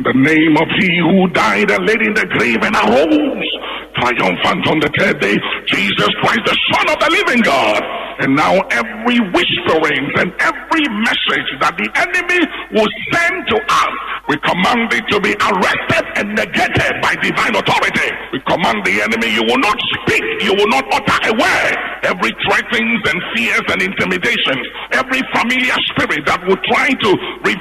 The name of he who died and laid in the grave and arose triumphant on the third day, Jesus Christ, the Son of the living God. And now every whisperings and every message that the enemy will send to us, we command it to be arrested and negated by divine authority. We command the enemy, you will not speak, you will not utter a word. Every threatenings and fears and intimidations, every familiar spirit that will try to